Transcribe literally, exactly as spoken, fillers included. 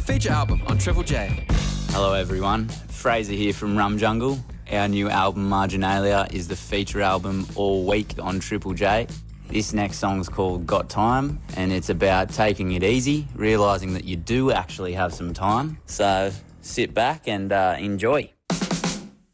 feature album on Triple J. Hello everyone, Fraser here from Rum Jungle. Our new album Marginalia is the feature album all week on Triple J. This next song's called Got Time, and it's about taking it easy, realising that you do actually have some time. So sit back and uh, enjoy.